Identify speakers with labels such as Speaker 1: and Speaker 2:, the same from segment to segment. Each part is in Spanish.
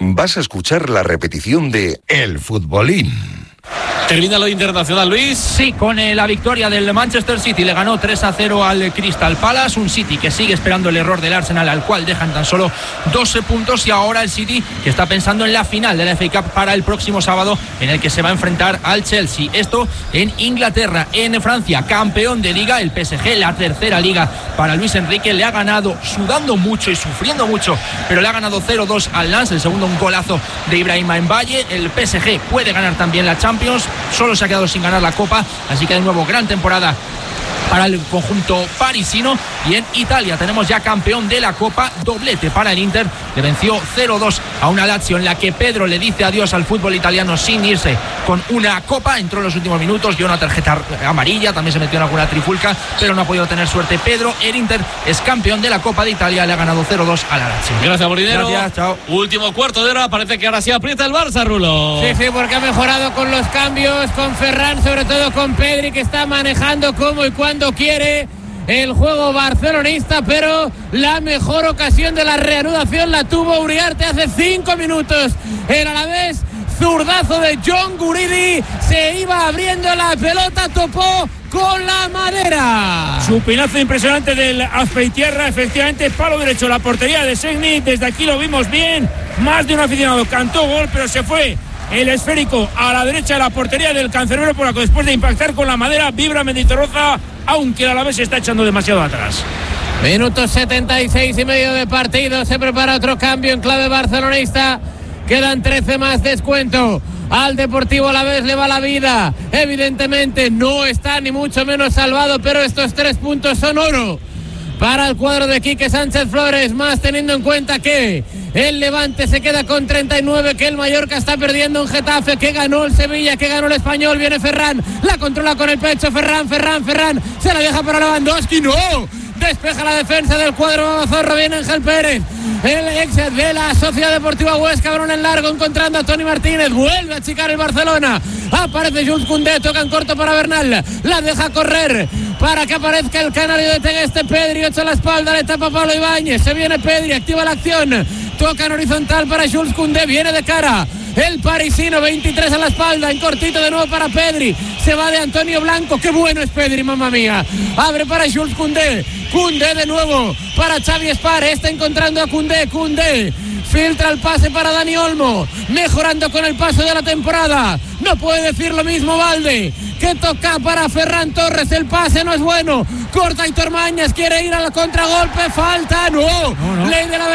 Speaker 1: vas a escuchar la repetición de El Futbolín.
Speaker 2: ¿Termina lo internacional, Luis?
Speaker 3: Sí, con la victoria del Manchester City. Le ganó 3-0 al Crystal Palace. Un City que sigue esperando el error del Arsenal, al cual dejan tan solo 12 puntos. Y ahora el City que está pensando en la final de la FA Cup para el próximo sábado, en el que se va a enfrentar al Chelsea. Esto en Inglaterra. En Francia, campeón de Liga, el PSG, la tercera Liga para Luis Enrique. Le ha ganado sudando mucho y sufriendo mucho, pero le ha ganado 0-2 al Lens. El segundo, un golazo de Ibrahima Mbaye. El PSG puede ganar también la Champions. Solo se ha quedado sin ganar la Copa, así que de nuevo gran temporada para el conjunto parisino. Y en Italia tenemos ya campeón de la Copa, doblete para el Inter, le venció 0-2 a una Lazio en la que Pedro le dice adiós al fútbol italiano sin irse con una Copa. Entró en los últimos minutos, dio una tarjeta amarilla, también se metió en alguna trifulca, pero no ha podido tener suerte Pedro. El Inter es campeón de la Copa de Italia, le ha ganado 0-2 a la Lazio.
Speaker 2: Gracias, Molinero.
Speaker 3: Gracias, chao.
Speaker 2: Último cuarto de hora, parece que ahora sí aprieta el Barça, Rulo.
Speaker 4: Sí, porque ha mejorado con los cambios, con Ferran, sobre todo con Pedri, que está manejando como y cuando quiere el juego barcelonista, pero la mejor ocasión de la reanudación la tuvo Uriarte hace 5 minutos. El Alavés, zurdazo de John Guridi, se iba abriendo la pelota, topó con la madera.
Speaker 5: Chupinazo impresionante del Azpeitierra, efectivamente, palo derecho, la portería de Segni. Desde aquí lo vimos bien, más de un aficionado cantó gol, pero se fue el esférico a la derecha de la portería del Cancerbero polaco. Después de impactar con la madera, vibra Mendizorroza, aunque el Alavés se está echando demasiado atrás.
Speaker 4: Minuto 76 y medio de partido. Se prepara otro cambio en clave barcelonista. Quedan 13 más, descuento. Al Deportivo Alavés le va la vida. Evidentemente no está ni mucho menos salvado, pero estos 3 puntos son oro para el cuadro de Quique Sánchez Flores, más teniendo en cuenta que el Levante se queda con 39, que el Mallorca está perdiendo en Getafe, que ganó el Sevilla, que ganó el Español. Viene Ferran, la controla con el pecho, Ferran, se la deja para Lewandowski, no, despeja la defensa del cuadro zorro. Viene Ángel Pérez, el ex de la Sociedad Deportiva Huesca, balón en largo encontrando a Toni Martínez, vuelve a achicar el Barcelona, aparece Jules Koundé, toca en corto para Bernal, la deja correr para que aparezca el canario de Tegueste. Pedri echa la espalda, le tapa Pablo Ibáñez, se viene Pedri, activa la acción, toca en horizontal para Jules Koundé, viene de cara el parisino, 23 a la espalda, en cortito de nuevo para Pedri, se va de Antonio Blanco, qué bueno es Pedri, mamma mía, abre para Jules Koundé, Koundé de nuevo para Xavi Espar, está encontrando a Koundé, filtra el pase para Dani Olmo, mejorando con el paso de la temporada. No puede decir lo mismo Valde, que toca para Ferran Torres, el pase no es bueno, corta Aitor Mañas, quiere ir al contragolpe, falta, no. Ley de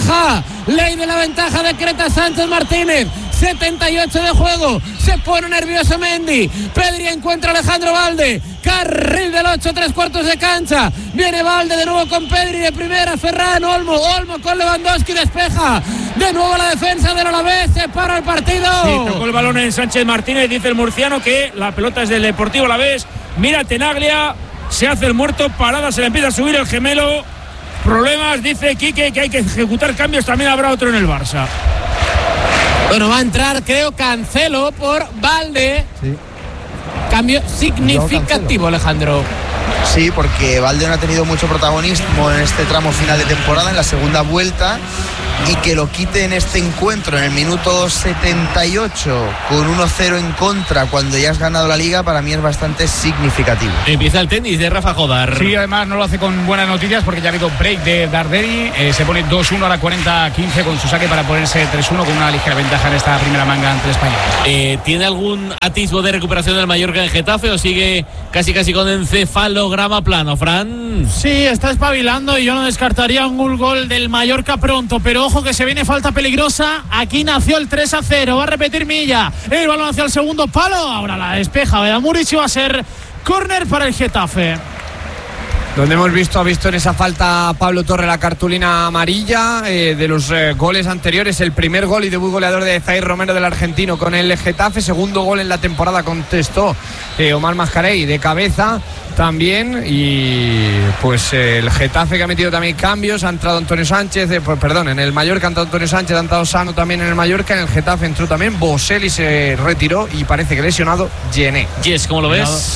Speaker 4: la ventaja decreta Sánchez Martínez. 78 de juego, se pone nervioso Mendy, Pedri encuentra a Alejandro Valde, carril del 8, 3/4 de cancha, viene Valde de nuevo con Pedri de primera, Ferran, Olmo con Lewandowski, despeja de nuevo la defensa del Alavés, se para el partido.
Speaker 5: Sí, tocó el balón en Sánchez Martínez, dice el murciano que la pelota es del Deportivo Alavés. Mira Tenaglia, se hace el muerto, parada, se le empieza a subir el gemelo, problemas, dice Quique que hay que ejecutar cambios, también habrá otro en el Barça.
Speaker 4: Bueno, va a entrar, creo, Cancelo por Valde.
Speaker 6: Sí.
Speaker 4: Cambio significativo, Alejandro.
Speaker 6: Sí, porque Valde no ha tenido mucho protagonismo en este tramo final de temporada, en la segunda vuelta, y que lo quite en este encuentro en el minuto 78 con 1-0 en contra cuando ya has ganado la Liga, para mí es bastante significativo.
Speaker 2: Empieza el tenis de Rafa Jodar.
Speaker 7: Sí, además no lo hace con buenas noticias porque ya ha habido break de Darderi, se pone 2-1 a la 40-15 con su saque para ponerse 3-1 con una ligera ventaja en esta primera manga ante el español.
Speaker 2: ¿Tiene algún atisbo de recuperación del Mallorca en Getafe o sigue casi con encefalograma plano, Fran?
Speaker 8: Sí, está espabilando y yo no descartaría un gol del Mallorca pronto, pero ojo que se viene falta peligrosa. Aquí nació el 3-0, va a repetir Milla, el balón hacia el segundo palo, ahora la despeja Vedamuric y va a ser córner para el Getafe.
Speaker 9: Donde ha visto en esa falta Pablo Torre la cartulina amarilla de los goles anteriores. El primer gol y debut goleador de Zaire Romero del argentino con el Getafe. Segundo gol en la temporada, contestó Omar Mascarell de cabeza también. Y pues el Getafe que ha metido también cambios. Ha entrado Antonio Sánchez, en el Mallorca ha entrado Antonio Sánchez, ha entrado Sano también en el Mallorca. En el Getafe entró también Boselli, se retiró y parece que lesionado Gené.
Speaker 2: Yes, ¿cómo lo ves?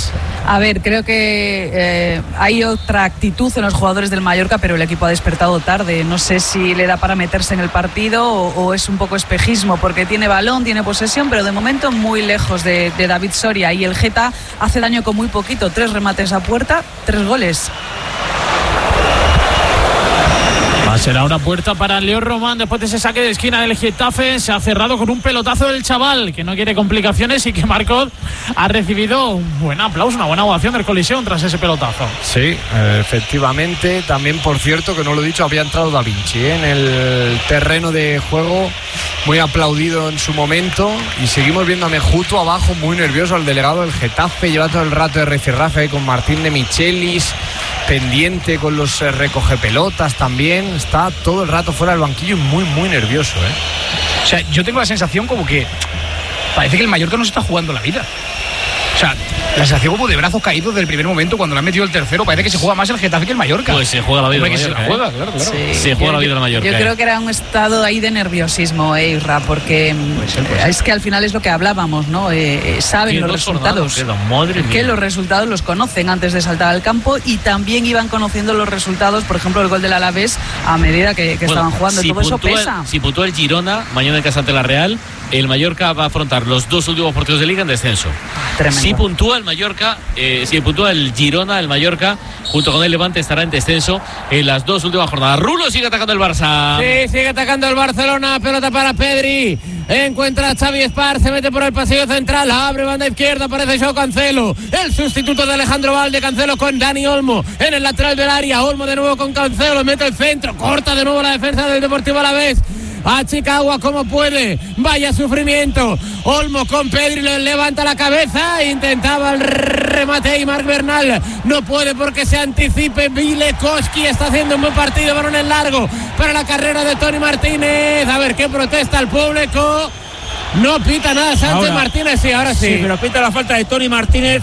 Speaker 10: A ver, creo que hay otra actitud en los jugadores del Mallorca, pero el equipo ha despertado tarde. No sé si le da para meterse en el partido o es un poco espejismo, porque tiene balón, tiene posesión, pero de momento muy lejos de David Soria. Y el Geta hace daño con muy poquito, 3 remates a puerta, 3 goles.
Speaker 8: Será una puerta para Leo Román después de ese saque de esquina del Getafe. Se ha cerrado con un pelotazo del chaval que no quiere complicaciones y que Marcos ha recibido un buen aplauso, una buena ovación del Colisión tras ese pelotazo.
Speaker 9: Sí, efectivamente. También, por cierto, que no lo he dicho, había entrado Da Vinci en el terreno de juego, muy aplaudido en su momento. Y seguimos viendo a Mejuto abajo, muy nervioso, al delegado del Getafe. Lleva todo el rato de rifirrafe con Martín de Michelis, pendiente con los recogepelotas también. Está todo el rato fuera del banquillo y muy, muy nervioso, ¿eh?
Speaker 7: O sea, yo tengo la sensación como que parece que el Mallorca no se está jugando la vida. O sea, la sensación como de brazos caídos del primer momento cuando le han metido el tercero. Parece que se juega más el Getafe que el Mallorca.
Speaker 2: Pues se juega la vida del Mallorca.
Speaker 7: Se la juega, claro.
Speaker 10: Sí,
Speaker 2: se juega la vida del Mallorca.
Speaker 10: Yo creo que era un estado ahí de nerviosismo, Isra, porque es que al final es lo que hablábamos, ¿no? Saben los resultados. Que los resultados los conocen antes de saltar al campo y también iban conociendo los resultados, por ejemplo, el gol del Alavés a medida que estaban jugando. Todo eso pesa.
Speaker 2: Si puntúa el Girona mañana en casa ante la Real, el Mallorca va a afrontar los 2 últimos partidos de Liga en descenso.
Speaker 10: Tremendo.
Speaker 2: Si puntúa el Mallorca, si puntúa el Girona, el Mallorca, junto con el Levante, estará en descenso en las 2 últimas jornadas. Rulo sigue atacando el Barça.
Speaker 4: Sí, sigue atacando el Barcelona. Pelota para Pedri. Encuentra a Xavi Espar, se mete por el pasillo central, abre banda izquierda, aparece Joao Cancelo, el sustituto de Alejandro Valde. Cancelo con Dani Olmo en el lateral del área. Olmo de nuevo con Cancelo, mete el centro, corta de nuevo la defensa del Deportivo Alavés. A Chicago como puede, vaya sufrimiento. Olmo con Pedri, le levanta la cabeza, intentaba el remate y Marc Bernal no puede porque se anticipe. Vilekowski está haciendo un buen partido, balón en largo para la carrera de Toni Martínez. A ver qué protesta el público. No pita nada Sánchez Martínez, sí, ahora sí.
Speaker 5: Sí, pero pita la falta de Toni Martínez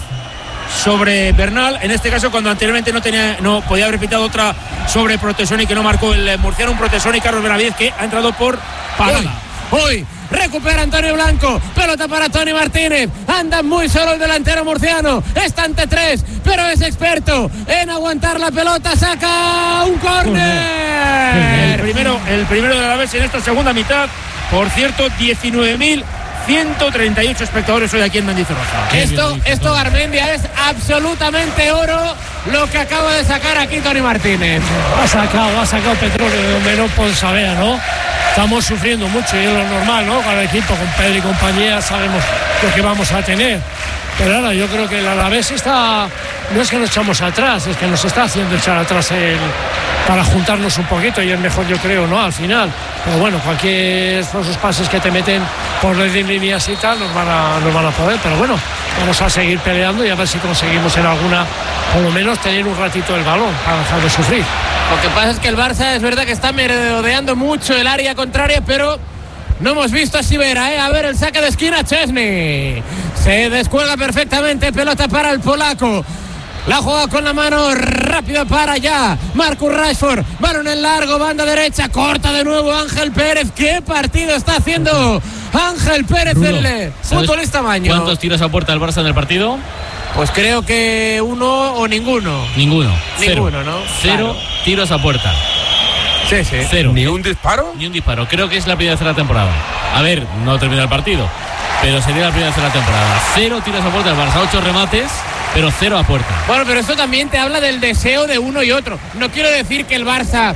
Speaker 5: sobre Bernal, en este caso cuando anteriormente no podía haber pitado otra sobre Protesoni que no marcó el murciano, un Protesoni, Carlos Benavidez, que ha entrado por parada.
Speaker 4: Hoy recupera Antonio Blanco, pelota para Toni Martínez, anda muy solo el delantero murciano, está ante 3, pero es experto en aguantar la pelota, saca un córner.
Speaker 5: El primero de la vez en esta segunda mitad, por cierto, 19.138 espectadores hoy aquí en Mendizorroza.
Speaker 4: Esto Garmendia, es absolutamente oro lo que acaba de sacar aquí Toni Martínez.
Speaker 11: Ha sacado petróleo de donde no sabía, ¿no? Estamos sufriendo mucho y es lo normal, ¿no? Con el equipo, con Pedro y compañía, sabemos lo que vamos a tener. Pero ahora yo creo que el Alavés no es que nos echamos atrás, es que nos está haciendo echar atrás para juntarnos un poquito y es mejor, yo creo, ¿no? Al final. Pero bueno, cualquier esos pases que te meten por las líneas y tal nos van a poder. Pero bueno, vamos a seguir peleando y a ver si conseguimos en alguna, por lo menos, tener un ratito el balón para dejar de sufrir.
Speaker 4: Lo que pasa es que el Barça es verdad que está merodeando mucho el área contraria, pero no hemos visto a Sivera, A ver el saque de esquina, Chesney. Se descuelga perfectamente, pelota para el polaco. La juega con la mano, rápido para allá. Marcus Rashford, balón en largo, banda derecha, corta de nuevo Ángel Pérez. ¿Qué partido está haciendo Ángel Pérez, el futbolista maño?
Speaker 2: ¿Cuántos tiros a puerta del Barça en el partido?
Speaker 4: Pues creo que 1 o ninguno.
Speaker 2: Ninguno,
Speaker 4: ¿no?
Speaker 2: 0 tiros a puerta.
Speaker 4: Sí.
Speaker 2: 0.
Speaker 1: ¿Ni un disparo?
Speaker 2: Ni un disparo. Creo que es la primera vez de la temporada. A ver, no termina el partido, pero sería la primera vez de la temporada. 0 tiros a puerta del Barça, 8 remates, pero 0 a puerta.
Speaker 4: Bueno, pero esto también te habla del deseo de uno y otro. No quiero decir que el Barça...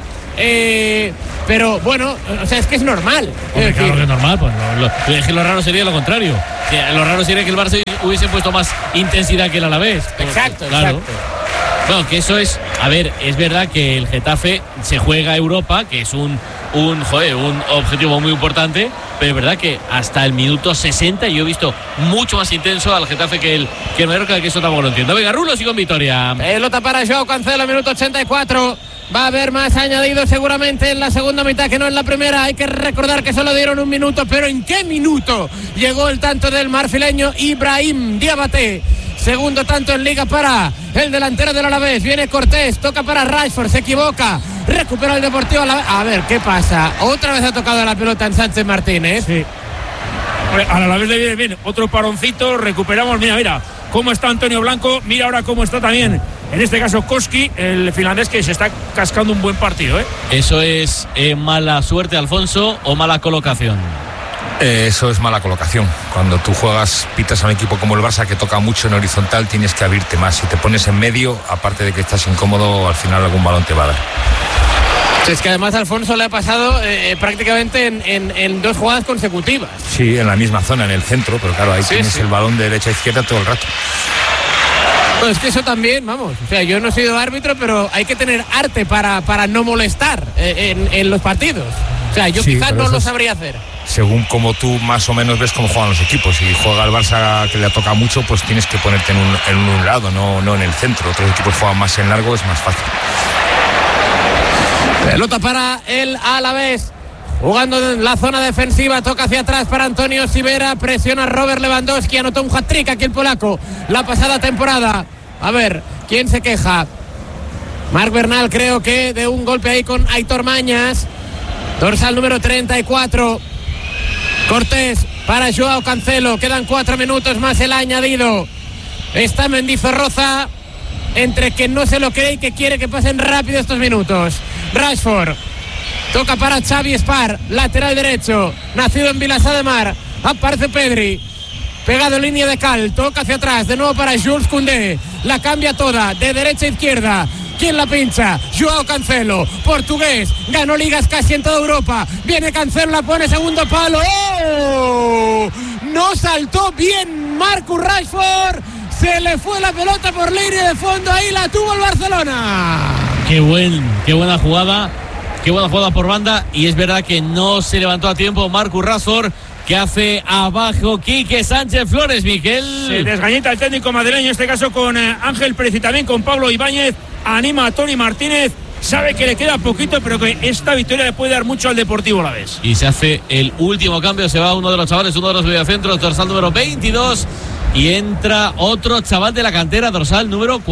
Speaker 4: pero bueno, o sea, es que es normal.
Speaker 2: Hombre, claro que es normal, pues lo raro sería lo contrario. Lo raro sería que el Barça hubiese puesto más intensidad que el Alavés.
Speaker 4: Exacto.
Speaker 2: Bueno, que eso es... A ver, es verdad que el Getafe se juega a Europa, que es un objetivo muy importante, pero es verdad que hasta el minuto 60 yo he visto mucho más intenso al Getafe que el Mallorca, que eso tampoco lo entiendo. Venga, Rulos y con victoria.
Speaker 4: Pelota para Joao Cancelo, minuto 84. Va a haber más añadido seguramente en la segunda mitad que no en la primera. Hay que recordar que solo dieron 1 minuto, pero ¿en qué minuto llegó el tanto del marfileño Ibrahim Diabaté? Segundo tanto en Liga para el delantero del Alavés. Viene Cortés, toca para Rashford, se equivoca, recupera el Deportivo Alavés. A ver, ¿qué pasa? Otra vez ha tocado la pelota en Sánchez Martínez.
Speaker 5: Sí. Al Alavés le viene bien, otro paroncito, recuperamos, mira, cómo está Antonio Blanco, mira ahora cómo está también, en este caso Koski, el finlandés, que se está cascando un buen partido.
Speaker 2: ¿Eso es mala suerte, Alfonso, o mala colocación?
Speaker 12: Eso es mala colocación. Cuando tú pitas a un equipo como el Barça, que toca mucho en horizontal, tienes que abrirte más. Si te pones en medio, aparte de que estás incómodo, al final algún balón te va a dar.
Speaker 4: Es que además a Alfonso le ha pasado prácticamente en 2 jugadas consecutivas.
Speaker 12: Sí, en la misma zona, en el centro, pero claro, ahí tienes el balón de derecha a izquierda todo el rato.
Speaker 4: Pues es que eso también, vamos, o sea, yo no he sido árbitro, pero hay que tener arte para no molestar en los partidos. O sea, yo quizás no lo sabría hacer.
Speaker 12: Según como tú más o menos ves cómo juegan los equipos. Si juega el Barça, que le toca mucho, pues tienes que ponerte en un lado, no en el centro. Otros equipos juegan más en largo, es más fácil.
Speaker 4: Pelota para el Alavés. Jugando en la zona defensiva, toca hacia atrás para Antonio Sivera, presiona Robert Lewandowski, anotó un hat-trick aquí el polaco la pasada temporada. A ver, ¿quién se queja? Marc Bernal, creo que de un golpe ahí con Aitor Mañas. Dorsal número 34. Cortés para Joao Cancelo, quedan 4 minutos más el añadido. Está Mendizorroza entre que no se lo cree y que quiere que pasen rápido estos minutos. Rashford toca para Xavi Spar, lateral derecho, nacido en Vilassar de Mar. Aparece Pedri, pegado en línea de cal, toca hacia atrás, de nuevo para Jules Koundé, la cambia toda, de derecha a izquierda. ¿Quién la pincha? Joao Cancelo, portugués, ganó ligas casi en toda Europa. Viene Cancelo, la pone segundo palo. ¡Oh! No saltó bien Marcus Rashford, se le fue la pelota por línea de fondo, ahí la tuvo el Barcelona.
Speaker 2: Qué buena jugada. Qué buena jugada por banda, y es verdad que no se levantó a tiempo Marcus Rashford, que hace abajo Quique Sánchez Flores, Miquel.
Speaker 5: Se desgañita el técnico madrileño, en este caso con Ángel Pérez y también con Pablo Ibáñez. Anima a Toni Martínez, sabe que le queda poquito, pero que esta victoria le puede dar mucho al Deportivo Alavés.
Speaker 2: Y se hace el último cambio, se va uno de los chavales, uno de los mediocentros, dorsal número 22, y entra otro chaval de la cantera, dorsal número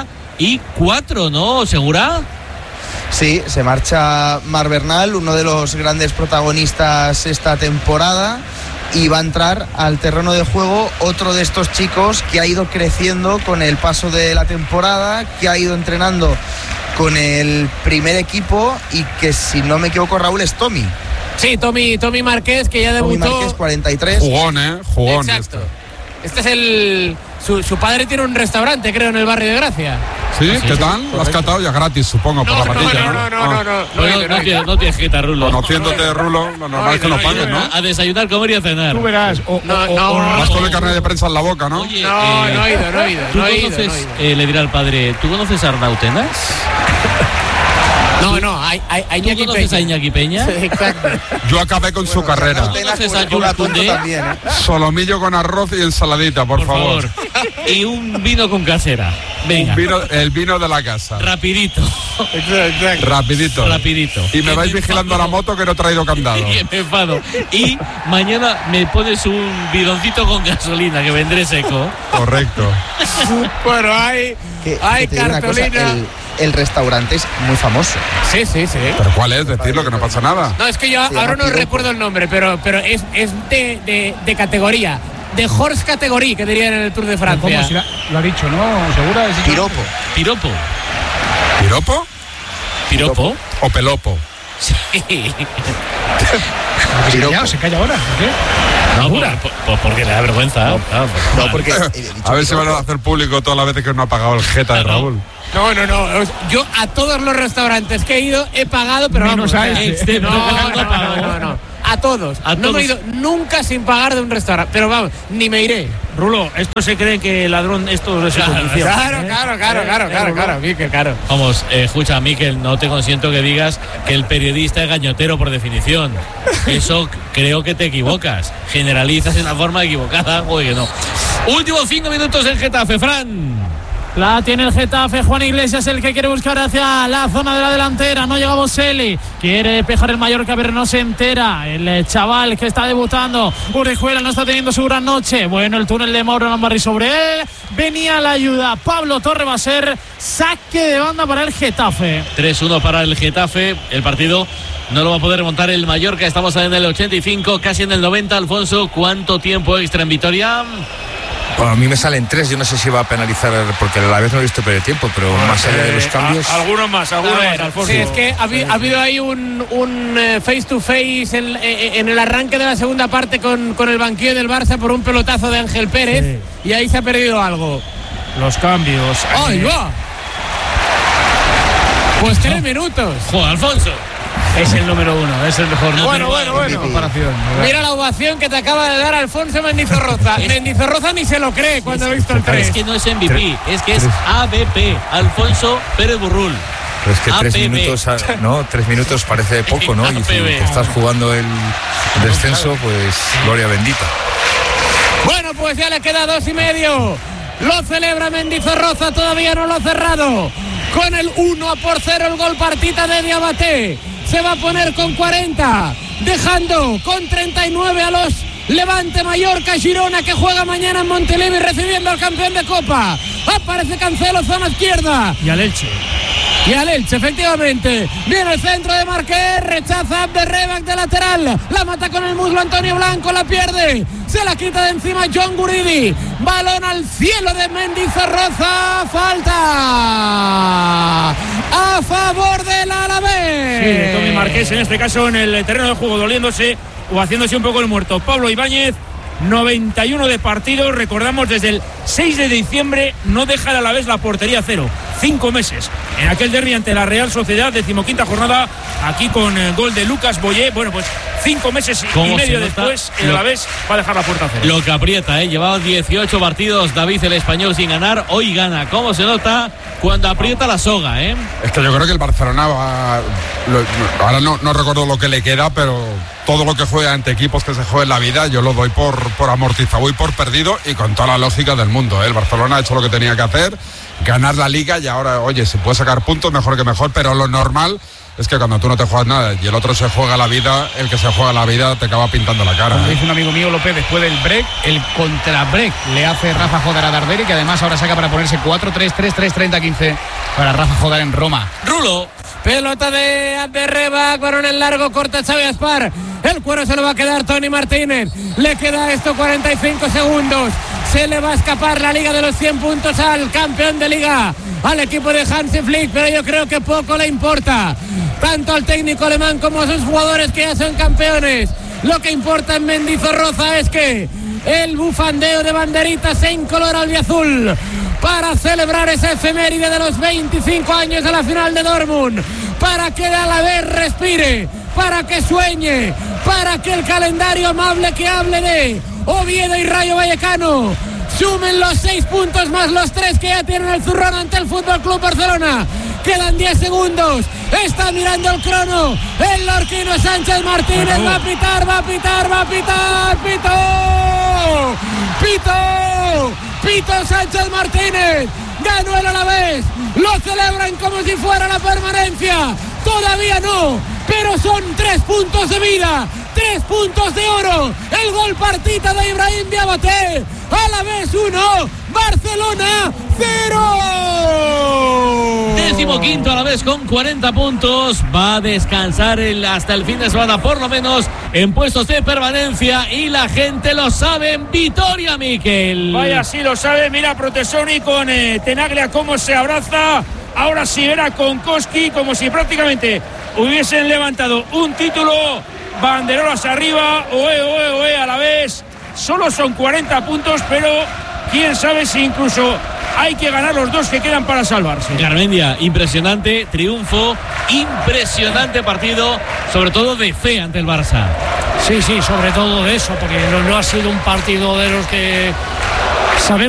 Speaker 2: 44, ¿no, Segura?
Speaker 6: Sí, se marcha Marc Bernal, uno de los grandes protagonistas esta temporada, y va a entrar al terreno de juego otro de estos chicos que ha ido creciendo con el paso de la temporada, que ha ido entrenando con el primer equipo y que, si no me equivoco, Raúl, es Tommy.
Speaker 4: Sí, Tommy Márquez, que ya debutó.
Speaker 6: Tommy Márquez, 43.
Speaker 9: Jugón.
Speaker 4: Exacto. Este es su padre tiene un restaurante, creo, en el barrio de Gracia.
Speaker 13: ¿Sí? ¿Qué tal? ¿Lo has catado ya gratis, supongo, por la patilla?
Speaker 2: No tienes que quitar, Rulo.
Speaker 13: Conociéndote, Rulo, lo normal es que no pagues, ¿no?
Speaker 2: A desayunar, comer y a cenar.
Speaker 5: Tú verás.
Speaker 13: Vas con el carnet de prensa en la boca, ¿no?
Speaker 2: Oye,
Speaker 4: no he ido.
Speaker 2: ¿Tú conoces, le dirá al padre, ¿tú conoces a Arnautenas?
Speaker 4: No, hay Iñaki
Speaker 2: ¿Conoces a Iñaki Peña?
Speaker 4: Sí, exacto.
Speaker 13: Yo acabé con su carrera.
Speaker 2: ¿Conoces a Jules Koundé?
Speaker 13: Solomillo con arroz y ensaladita, por favor.
Speaker 2: Y un vino con casera. Venga.
Speaker 13: El vino de la casa.
Speaker 2: Rapidito.
Speaker 13: Rapidito. Y me vais vigilando a la moto, que no he traído candado.
Speaker 2: Que me enfado. Y mañana me pones un bidoncito con gasolina, que vendré seco.
Speaker 13: Correcto.
Speaker 4: Bueno, hay cartulina.
Speaker 6: El restaurante es muy famoso.
Speaker 4: Sí.
Speaker 13: ¿Pero cuál es? Decirlo, que no pasa nada.
Speaker 4: No, es que yo ahora no recuerdo el nombre, pero es de categoría. De Horse Category, que dirían en el Tour de Francia.
Speaker 7: ¿Cómo? Lo ha dicho, ¿no? ¿Segura?
Speaker 6: Piropo.
Speaker 13: ¿Piropo? ¿O pelopo?
Speaker 2: Sí.
Speaker 7: ¿Se calla ahora? ¿Por qué?
Speaker 2: No, porque le da vergüenza.
Speaker 6: No, porque
Speaker 13: a ver si van a hacer público todas las veces que no ha pagado el jeta de Raúl.
Speaker 4: No. Yo a todos los restaurantes que he ido he pagado, pero
Speaker 7: menos
Speaker 4: vamos.
Speaker 7: A este.
Speaker 4: No. A todos. No me he ido nunca sin pagar de un restaurante. Pero vamos, ni me iré.
Speaker 5: Rulo, esto se cree que el ladrón, esto es su condición.
Speaker 4: Claro, Miquel, claro.
Speaker 2: Vamos, escucha, Miquel, no te consiento que digas que el periodista es gañotero por definición. Eso creo que te equivocas. Generalizas en la forma equivocada. Oye, que no. Últimos 5 minutos en Getafe, Fran.
Speaker 8: La tiene el Getafe, Juan Iglesias el que quiere buscar hacia la zona de la delantera, no llega Boselli, quiere despejar el Mallorca pero no se entera, el chaval que está debutando, Orejuela no está teniendo su gran noche, bueno, el túnel de Mauro Lambarri sobre él, venía la ayuda, Pablo Torre, va a ser saque de banda para el Getafe.
Speaker 2: 3-1 para el Getafe, el partido no lo va a poder remontar el Mallorca, estamos en el 85, casi en el 90, Alfonso, ¿cuánto tiempo extra en Vitoria?
Speaker 12: Bueno, a mí me salen 3, yo no sé si va a penalizar, porque a la vez no he visto perder tiempo, pero más allá de los cambios.
Speaker 5: Algunos más, Alfonso.
Speaker 4: Sí, es que ha habido ahí un face to face en el arranque de la segunda parte con el banquillo del Barça por un pelotazo de Ángel Pérez, y ahí se ha perdido algo.
Speaker 5: Los cambios.
Speaker 4: ¡Ay, va! Pues 3 minutos.
Speaker 2: ¡Joder, Alfonso!
Speaker 3: Es el número 1, es el mejor.
Speaker 4: Bueno.
Speaker 3: Comparación.
Speaker 4: Mira la ovación que te acaba de dar Alfonso Mendizorroza. Mendizorroza ni se lo cree cuando ha visto el 3.
Speaker 2: Es que no es MVP, es que es ABP, Alfonso Pérez Burrul.
Speaker 12: Pero es que 3 minutos, ¿no? 3 minutos parece poco, ¿no? Y si estás jugando el descenso, pues gloria bendita.
Speaker 4: Bueno, pues ya le queda 2,5. Lo celebra Mendizorroza, todavía no lo ha cerrado. Con el 1-0 el gol partita de Diabaté. Se va a poner con 40, dejando con 39 a los Levante, Mallorca, Girona, que juega mañana en Montilivi recibiendo al campeón de Copa. Aparece Cancelo, zona izquierda.
Speaker 5: Y al Elche, efectivamente. Viene el centro de Marqués, rechaza Abderrebac de lateral. La mata con el muslo Antonio Blanco, la pierde. Se la quita de encima John Guridi. Balón al cielo de Mendizorroza. Falta a favor del Alavés. Sí, de Tommy Marqués, en este caso en el terreno de juego, doliéndose o haciéndose un poco el muerto. Pablo Ibáñez, 91 de partido, recordamos, desde el 6 de diciembre no deja el Alavés la portería cero. 5 meses en aquel derbi ante la Real Sociedad, 15ª jornada, aquí con el gol de Lucas Boyé. Bueno, pues 5 meses y medio después el Alavés va a dejar la puerta cero.
Speaker 2: Lo que aprieta, llevaba 18 partidos David el español sin ganar, hoy gana. ¿Cómo se nota cuando aprieta la soga? Es
Speaker 13: que yo creo que el Barcelona va, ahora no recuerdo lo que le queda, pero todo lo que juega ante equipos que se juega en la vida yo lo doy por amortizado, voy por perdido, y con toda la lógica del mundo. El Barcelona ha hecho lo que tenía que hacer, ganar la Liga, y ahora, oye, si puede sacar puntos, mejor que mejor, pero lo normal es que cuando tú no te juegas nada y el otro se juega la vida, el que se juega la vida te acaba pintando la cara.
Speaker 7: Como dice un amigo mío, López, después del break, el contra-break le hace Rafa Jodar a Darderi, que además ahora saca para ponerse 4-3-3-3-30-15 para Rafa Jodar en Roma.
Speaker 4: Rulo. Pelota de Abderrebac, balón en largo, corta Xavi Aspar. El cuero se lo va a quedar Tony Martínez. Le queda esto 45 segundos. Se le va a escapar la Liga de los 100 puntos al campeón de Liga, al equipo de Hansi Flick, pero yo creo que poco le importa, tanto al técnico alemán como a sus jugadores que ya son campeones. Lo que importa en Mendizorroza es que el bufandeo de banderitas en color albiazul para celebrar esa efeméride de los 25 años de la final de Dortmund, para que el Alavés respire, para que sueñe, para que el calendario amable que hable de Oviedo y Rayo Vallecano sumen los 6 puntos más los 3 que ya tienen el zurrón ante el Fútbol Club Barcelona. Quedan 10 segundos, está mirando el crono el lorquino Sánchez Martínez. Va a pitar, pito Sánchez Martínez. Ganó el Alavés, lo celebran como si fuera la permanencia. Todavía no, pero son 3 puntos de vida, 3 puntos de oro. El gol partita de Ibrahim Diabaté. Alavés 1, Barcelona 0.
Speaker 2: 15º Alavés con 40 puntos. Va a descansar hasta el fin de semana, por lo menos en puestos de permanencia, y la gente lo sabe en Vitoria, Miquel.
Speaker 5: Vaya, sí lo sabe. Mira Protesoni con Tenaglia cómo se abraza. Ahora sí verá con Koski, como si prácticamente hubiesen levantado un título. Banderolas arriba, oe, Alavés. Solo son 40 puntos, pero quién sabe si incluso hay que ganar los 2 que quedan para salvarse.
Speaker 2: Garmendia, impresionante triunfo, impresionante partido, sobre todo de fe ante el Barça.
Speaker 11: Sí, sobre todo de eso, porque no ha sido un partido de los que sabemos